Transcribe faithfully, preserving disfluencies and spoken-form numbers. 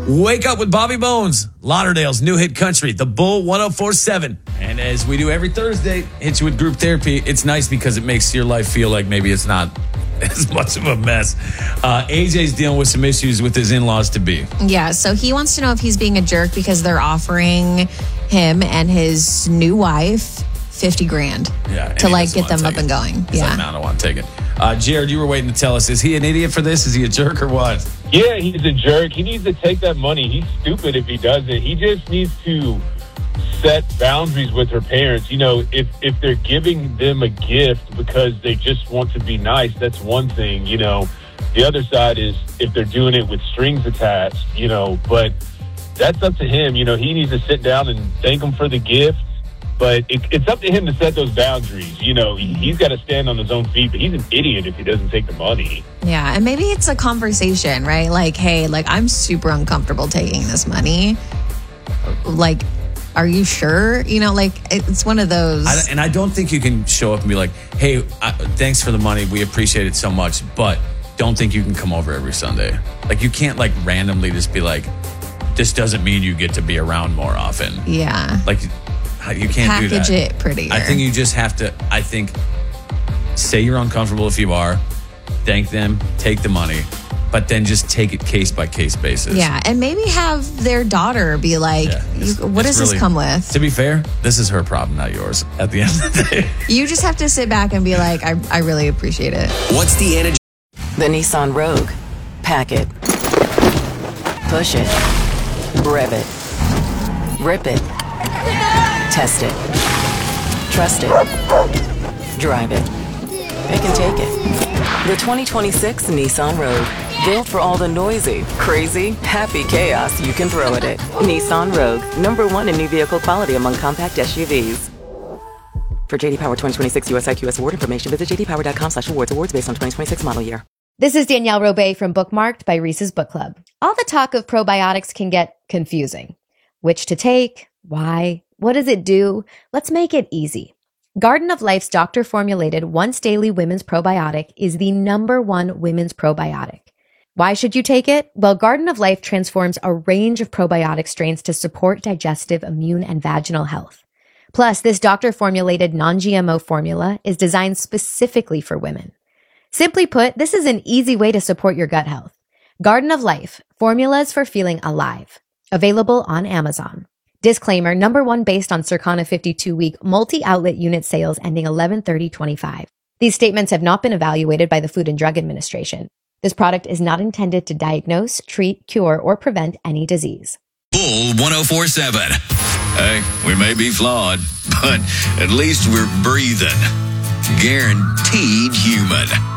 Wake Up with Bobby Bones, Lauderdale's new hit country, The Bull one oh four point seven. And as we do every Thursday, hit you with group therapy. It's nice because it makes your life feel like maybe it's not as much of a mess. Uh, A J's dealing with some issues with his in-laws to be. Yeah, so he wants to know if he's being a jerk because they're offering him and his new wife fifty grand yeah, to like get them up and going. He's yeah, like, no, I don't want to take it. Uh, Jared, you were waiting to tell us, is he an idiot for this? Is he a jerk or what? Yeah, he's a jerk. He needs to take that money. He's stupid if he does it. He just needs to set boundaries with her parents. You know, if, if they're giving them a gift because they just want to be nice, that's one thing, you know. The other side is if they're doing it with strings attached, you know, but that's up to him. You know, he needs to sit down and thank them for the gift. But it, it's up to him to set those boundaries. You know, he, he's got to stand on his own feet, but he's an idiot if he doesn't take the money. Yeah, and maybe it's a conversation, right? Like, hey, like, I'm super uncomfortable taking this money. Like, are you sure? You know, like, it's one of those. I, and I don't think you can show up and be like, hey, I, thanks for the money. We appreciate it so much, but don't think you can come over every Sunday. Like, you can't, like, randomly just be like, this doesn't mean you get to be around more often. Yeah. Like, you can't Package do that. it prettier. I think you just have to, I think, say you're uncomfortable if you are, thank them, take the money, but then just take it case by case basis. Yeah, and maybe have their daughter be like, Yeah, it's- you, what it's does really- this come with? To be fair, this is her problem, not yours, at the end of the day. You just have to sit back and be like, I, I really appreciate it. What's the Anna? The Nissan Rogue. Pack it. Push it. Rev it. Rip it. Test it. Trust it. Drive it. It can take it. The twenty twenty-six Nissan Rogue. Built for all the noisy, crazy, happy chaos you can throw at it. Nissan Rogue. Number one in new vehicle quality among compact S U Vs. For J D Power twenty twenty-six U S I Q S award information, visit j d power dot com slash awards. Awards based on twenty twenty-six model year. This is Danielle Robay from Bookmarked by Reese's Book Club. All the talk of probiotics can get confusing. Which to take? Why? What does it do? Let's make it easy. Garden of Life's doctor-formulated once-daily women's probiotic is the number one women's probiotic. Why should you take it? Well, Garden of Life transforms a range of probiotic strains to support digestive, immune, and vaginal health. Plus, this doctor-formulated non-G M O formula is designed specifically for women. Simply put, this is an easy way to support your gut health. Garden of Life, formulas for feeling alive. Available on Amazon. Disclaimer, number one based on Circana fifty-two week multi-outlet unit sales ending eleven thirty twenty-five. These statements have not been evaluated by the Food and Drug Administration. This product is not intended to diagnose, treat, cure, or prevent any disease. Bull one oh four point seven. Hey, we may be flawed, but at least we're breathing. Guaranteed human.